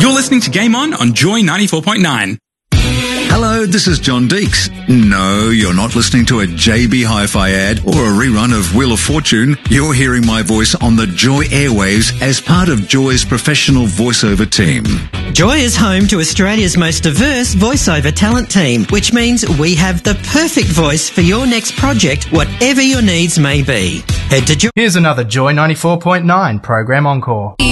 You're listening to Game On Joy 94.9. Hello, this is John Deeks. No, you're not listening to a JB Hi-Fi ad or a rerun of Wheel of Fortune. You're hearing my voice on the Joy airwaves as part of Joy's professional voiceover team. Joy is home to Australia's most diverse voiceover talent team, which means we have the perfect voice for your next project, whatever your needs may be. Head to Joy. Here's another Joy 94.9 program encore.